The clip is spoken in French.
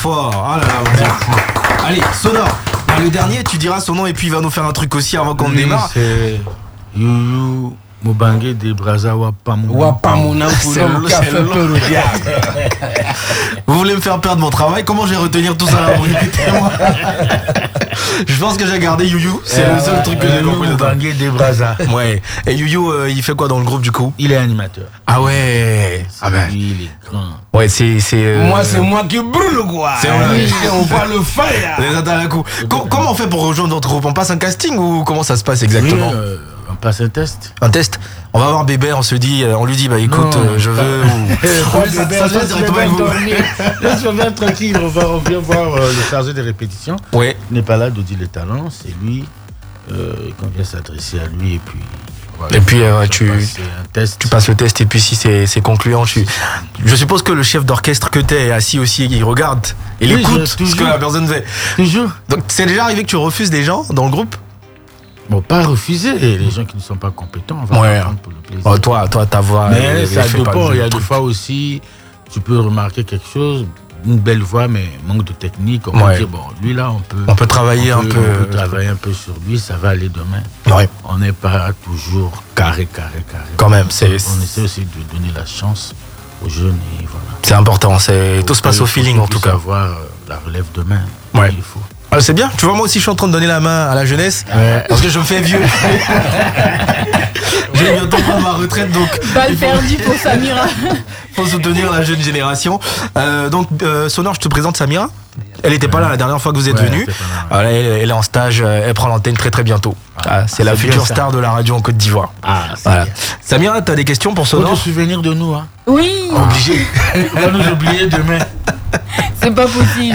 fort. Ah là là, vous êtes fou. Allez, Sonore. Le dernier, tu diras son nom et puis il va nous faire un truc aussi avant qu'on démarre. C'est Youyou Mobangue de Braza Wapamuna. Vous voulez me faire perdre mon travail? Comment je vais retenir tout ça là? Je pense que j'ai gardé Youyou. C'est le seul truc que j'ai compris. Mobangue de Braza. Ouais. Et Youyou, il fait quoi dans le groupe du coup? Il est animateur. Ah ouais. Ah ben. Lui, il est grand. Ouais, c'est. Moi, c'est moi qui brûle quoi. C'est vrai. Oui, on voit le fire. Les attends à coup. Comment on fait pour rejoindre notre groupe? On passe un casting ou comment ça se passe exactement? Oui, on passe un test. Un test. On va voir Bébé, on lui dit bah écoute, je veux. Ça se passe directement avec vous. Laisse-moi bien tranquille, on vient voir le chargé de répétition. Ouais. Il n'est pas là de dire les talents, c'est lui. Qu'on vient s'adresser à lui et puis. Voilà, et puis tu passes le test et puis si c'est concluant, je suppose que le chef d'orchestre que t'es est assis aussi, il regarde, il écoute ce que la personne fait. Toujours. Donc c'est déjà arrivé que tu refuses des gens dans le groupe? Bon, pas refuser les gens qui ne sont pas compétents, on va prendre pour le plaisir. Oh, toi ta voix. Mais ça dépend, il y a des fois aussi, tu peux remarquer quelque chose, une belle voix mais manque de technique, on peut dire bon, lui là on peut travailler un peu sur lui, ça va aller demain. Ouais. On n'est pas toujours carré. Quand même, on essaie aussi de donner la chance aux jeunes et voilà. C'est important, tout se passe au feeling en tout cas. Avoir la relève demain. Ouais. Il faut. Ah, c'est bien, tu vois, moi aussi je suis en train de donner la main à la jeunesse parce que je me fais vieux. Je vais bientôt prendre ma retraite, donc balle perdue pour Samira. Faut soutenir la jeune génération. Donc Sonore, je te présente Samira. Elle n'était pas là la dernière fois que vous êtes venu. Elle est en stage, elle prend l'antenne très très bientôt. C'est la future star de la radio en Côte d'Ivoire. Voilà. Samira, t'as des questions pour Sonore? Faut te souvenir de nous, hein. Oui. Obligé. On va nous oublier demain. C'est pas possible.